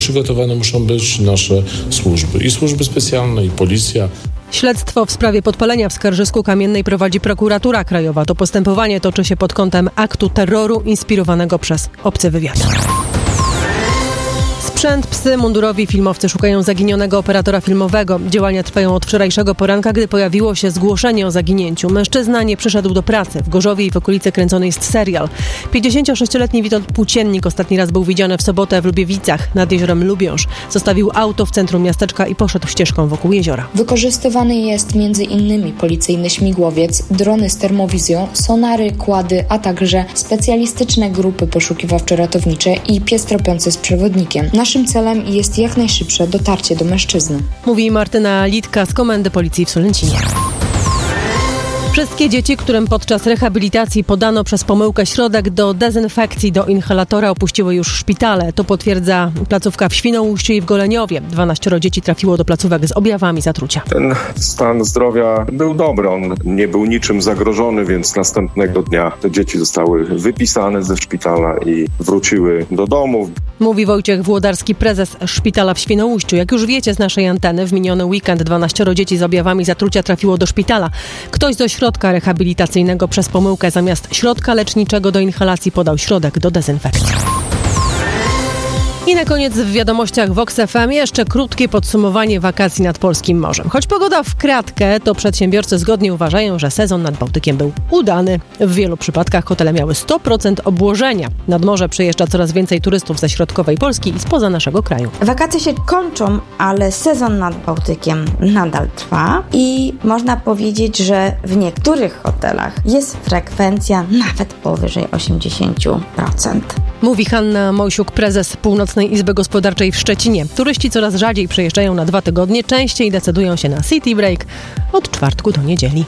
Przygotowane muszą być nasze służby i służby specjalne, i policja. Śledztwo w sprawie podpalenia w Skarżysku-Kamiennej prowadzi Prokuratura Krajowa. To postępowanie toczy się pod kątem aktu terroru inspirowanego przez obcy wywiad. Sprzęt, psy, mundurowi filmowcy szukają zaginionego operatora filmowego. Działania trwają od wczorajszego poranka, gdy pojawiło się zgłoszenie o zaginięciu. Mężczyzna nie przyszedł do pracy. W Gorzowie i w okolicy kręcony jest serial. 56-letni Witold Płóciennik ostatni raz był widziany w sobotę w Lubiewicach nad jeziorem Lubiąż. Zostawił auto w centrum miasteczka i poszedł ścieżką wokół jeziora. Wykorzystywany jest m.in. policyjny śmigłowiec, drony z termowizją, sonary, kłady, a także specjalistyczne grupy poszukiwawczo-ratownicze i pies tropiący z przewodnikiem. Naszym celem jest jak najszybsze dotarcie do mężczyzny. Mówi Martyna Litka z Komendy Policji w Solęcinie. Wszystkie dzieci, którym podczas rehabilitacji podano przez pomyłkę środek do dezynfekcji do inhalatora, opuściły już szpitale. To potwierdza placówka w Świnoujściu i w Goleniowie. 12 dzieci trafiło do placówek z objawami zatrucia. Ten stan zdrowia był dobry, on nie był niczym zagrożony, więc następnego dnia te dzieci zostały wypisane ze szpitala i wróciły do domów. Mówi Wojciech Włodarski, prezes szpitala w Świnoujściu. Jak już wiecie z naszej anteny, w miniony weekend 12 dzieci z objawami zatrucia trafiło do szpitala. Ktoś z ośrodka rehabilitacyjnego przez pomyłkę zamiast środka leczniczego do inhalacji podał środek do dezynfekcji. I na koniec w wiadomościach Vox FM jeszcze krótkie podsumowanie wakacji nad polskim morzem. Choć pogoda w kratkę, to przedsiębiorcy zgodnie uważają, że sezon nad Bałtykiem był udany. W wielu przypadkach hotele miały 100% obłożenia. Nad morze przyjeżdża coraz więcej turystów ze środkowej Polski i spoza naszego kraju. Wakacje się kończą, ale sezon nad Bałtykiem nadal trwa i można powiedzieć, że w niektórych hotelach jest frekwencja nawet powyżej 80%. Mówi Hanna Mojsiuk, prezes Północnej Izby Gospodarczej w Szczecinie. Turyści coraz rzadziej przejeżdżają na 2 tygodnie, częściej decydują się na city break od czwartku do niedzieli.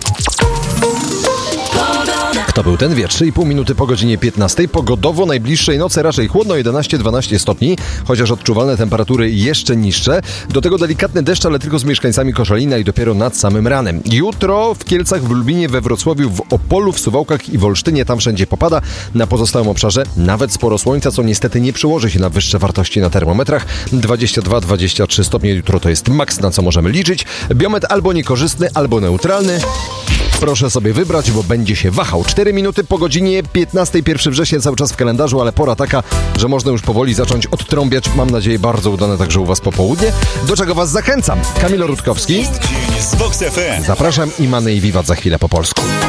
To był ten wiatr. 3,5 minuty po godzinie 15. Pogodowo najbliższej nocy raczej chłodno, 11-12 stopni, chociaż odczuwalne temperatury jeszcze niższe. Do tego delikatny deszcz, ale tylko z mieszkańcami Koszalina i dopiero nad samym ranem. Jutro w Kielcach, w Lublinie, we Wrocławiu, w Opolu, w Suwałkach i w Olsztynie, tam wszędzie popada. Na pozostałym obszarze nawet sporo słońca, co niestety nie przełoży się na wyższe wartości na termometrach. 22-23 stopnie jutro to jest maks, na co możemy liczyć. Biometr albo niekorzystny, albo neutralny. Proszę sobie wybrać, bo będzie się wahał. 4 minuty po godzinie 15, 1 września, cały czas w kalendarzu, ale pora taka, że można już powoli zacząć odtrąbiać. Mam nadzieję, bardzo udane także u Was popołudnie, do czego Was zachęcam. Kamil Rutkowski. Dzień z Vox FM. Zapraszam i Many i Wiwat za chwilę po polsku.